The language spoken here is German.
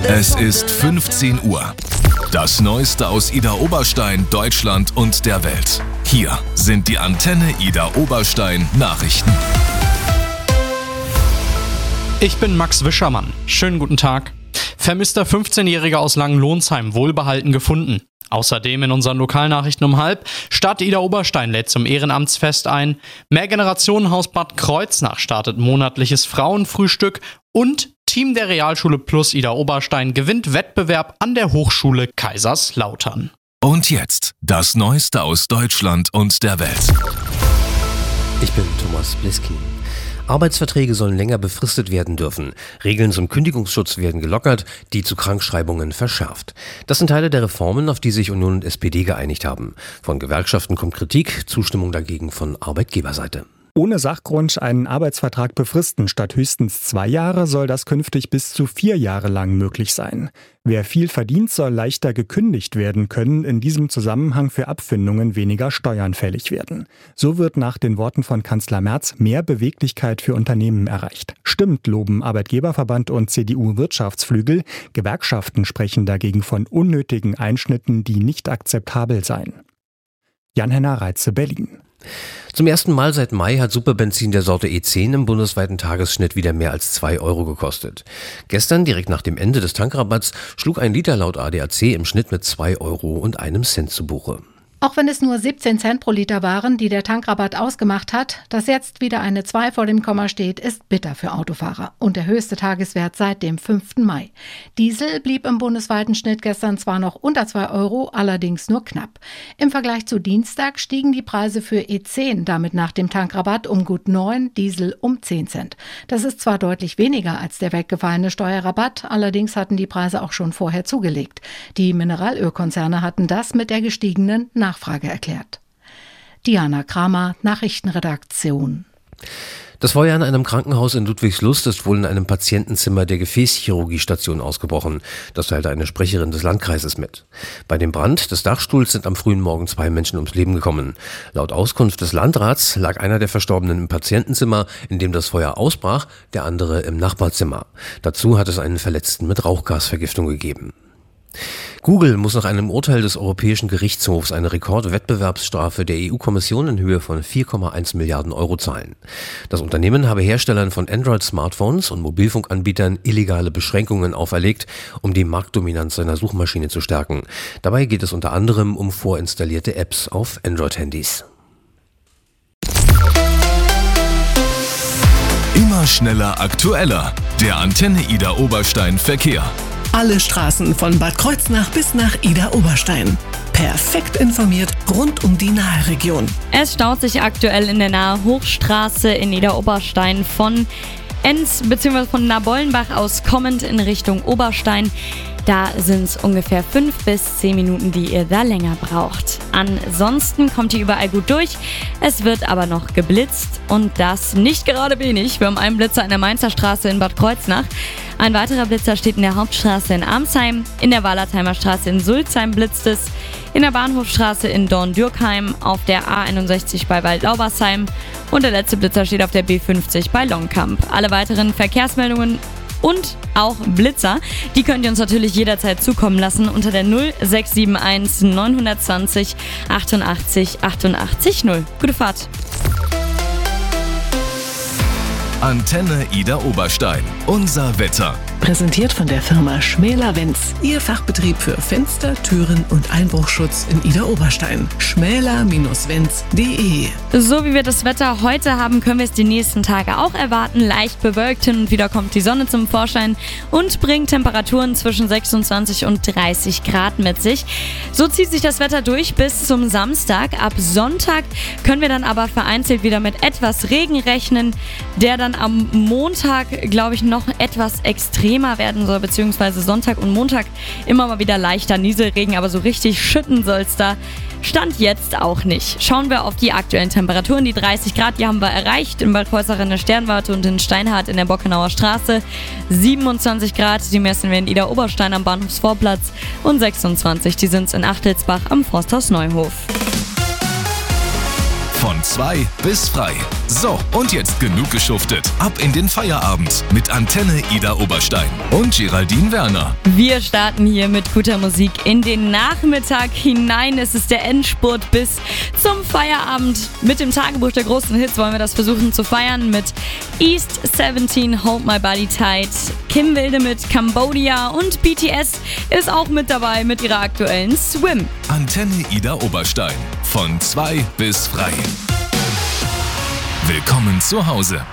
Es ist 15 Uhr. Das Neueste aus Idar Oberstein, Deutschland und der Welt. Hier sind die Antenne Idar Oberstein Nachrichten. Ich bin Max Wischermann. Schönen guten Tag. Vermisster 15-Jähriger aus Langenlohnsheim wohlbehalten gefunden. Außerdem in unseren Lokalnachrichten um 12:30. Stadt Idar Oberstein lädt zum Ehrenamtsfest ein. Mehrgenerationenhaus Bad Kreuznach startet monatliches Frauenfrühstück. Und Team der Realschule Plus Idar Oberstein gewinnt Wettbewerb an der Hochschule Kaiserslautern. Und jetzt das Neueste aus Deutschland und der Welt. Ich bin Thomas Bliski. Arbeitsverträge sollen länger befristet werden dürfen. Regeln zum Kündigungsschutz werden gelockert, die zu Krankschreibungen verschärft. Das sind Teile der Reformen, auf die sich Union und SPD geeinigt haben. Von Gewerkschaften kommt Kritik, Zustimmung dagegen von Arbeitgeberseite. Ohne Sachgrund einen Arbeitsvertrag befristen statt höchstens 2 Jahre soll das künftig bis zu 4 Jahre lang möglich sein. Wer viel verdient, soll leichter gekündigt werden können, in diesem Zusammenhang für Abfindungen weniger Steuern fällig werden. So wird nach den Worten von Kanzler Merz mehr Beweglichkeit für Unternehmen erreicht. Stimmt, loben Arbeitgeberverband und CDU-Wirtschaftsflügel. Gewerkschaften sprechen dagegen von unnötigen Einschnitten, die nicht akzeptabel seien. Jan-Henner Reitze, Berlin. Zum ersten Mal seit Mai hat Superbenzin der Sorte E10 im bundesweiten Tagesschnitt wieder mehr als 2 Euro gekostet. Gestern, direkt nach dem Ende des Tankrabatts, schlug ein Liter laut ADAC im Schnitt mit 2 Euro und einem Cent zu Buche. Auch wenn es nur 17 Cent pro Liter waren, die der Tankrabatt ausgemacht hat, dass jetzt wieder eine 2 vor dem Komma steht, ist bitter für Autofahrer. Und der höchste Tageswert seit dem 5. Mai. Diesel blieb im bundesweiten Schnitt gestern zwar noch unter 2 Euro, allerdings nur knapp. Im Vergleich zu Dienstag stiegen die Preise für E10 damit nach dem Tankrabatt um gut 9, Diesel um 10 Cent. Das ist zwar deutlich weniger als der weggefallene Steuerrabatt, allerdings hatten die Preise auch schon vorher zugelegt. Die Mineralölkonzerne hatten das mit der gestiegenen Nachfrage erklärt. Diana Kramer, Nachrichtenredaktion. Das Feuer in einem Krankenhaus in Ludwigslust ist wohl in einem Patientenzimmer der Gefäßchirurgiestation ausgebrochen. Das teilte eine Sprecherin des Landkreises mit. Bei dem Brand des Dachstuhls sind am frühen Morgen 2 Menschen ums Leben gekommen. Laut Auskunft des Landrats lag einer der Verstorbenen im Patientenzimmer, in dem das Feuer ausbrach, der andere im Nachbarzimmer. Dazu hat es einen Verletzten mit Rauchgasvergiftung gegeben. Google muss nach einem Urteil des Europäischen Gerichtshofs eine Rekordwettbewerbsstrafe der EU-Kommission in Höhe von 4,1 Milliarden Euro zahlen. Das Unternehmen habe Herstellern von Android-Smartphones und Mobilfunkanbietern illegale Beschränkungen auferlegt, um die Marktdominanz seiner Suchmaschine zu stärken. Dabei geht es unter anderem um vorinstallierte Apps auf Android-Handys. Immer schneller, aktueller. Der Antenne Idar Oberstein Verkehr. Alle Straßen von Bad Kreuznach bis nach Idar Oberstein. Perfekt informiert rund um die Nahregion. Es staut sich aktuell in der Nahe Hochstraße in Idar Oberstein von Enz bzw. von Nabollenbach aus kommend in Richtung Oberstein. Da sind es ungefähr 5 bis 10 Minuten, die ihr da länger braucht. Ansonsten kommt ihr überall gut durch. Es wird aber noch geblitzt und das nicht gerade wenig. Wir haben einen Blitzer in der Mainzer Straße in Bad Kreuznach. Ein weiterer Blitzer steht in der Hauptstraße in Armsheim. In der Wallertheimer Straße in Sulzheim blitzt es. In der Bahnhofstraße in Dorn-Dürkheim, auf der A61 bei Waldlaubersheim. Und der letzte Blitzer steht auf der B50 bei Longkamp. Alle weiteren Verkehrsmeldungen und auch Blitzer, die könnt ihr uns natürlich jederzeit zukommen lassen unter der 0671 920 88 88 0. Gute Fahrt. Antenne Idar Oberstein. Unser Wetter. Präsentiert von der Firma Schmäler-Wenz. Ihr Fachbetrieb für Fenster, Türen und Einbruchschutz in Idar Oberstein. schmäler-wenz.de. So wie wir das Wetter heute haben, können wir es die nächsten Tage auch erwarten. Leicht bewölkt, hin und wieder kommt die Sonne zum Vorschein und bringt Temperaturen zwischen 26 und 30 Grad mit sich. So zieht sich das Wetter durch bis zum Samstag. Ab Sonntag können wir dann aber vereinzelt wieder mit etwas Regen rechnen, der dann am Montag, glaube ich, noch etwas extremer werden soll, beziehungsweise Sonntag und Montag immer mal wieder leichter Nieselregen, aber so richtig schütten soll es da Stand jetzt auch nicht. Schauen wir auf die aktuellen Temperaturen. Die 30 Grad, die haben wir erreicht in Bad Kreuznach in der Sternwarte und in Steinhardt in der Bockenauer Straße. 27 Grad, die messen wir in Idar Oberstein am Bahnhofsvorplatz und 26, die sind es in Achtelsbach am Forsthaus Neuhof. Von 2 bis frei. So, und jetzt genug geschuftet. Ab in den Feierabend mit Antenne Ida Oberstein und Geraldine Werner. Wir starten hier mit guter Musik in den Nachmittag hinein. Es ist der Endspurt bis zum Feierabend. Mit dem Tagebuch der großen Hits wollen wir das versuchen zu feiern mit East 17, Hold My Body Tight, Kim Wilde mit Cambodia und BTS ist auch mit dabei mit ihrer aktuellen Swim. Antenne Ida Oberstein. Von 2 bis frei. Willkommen zu Hause.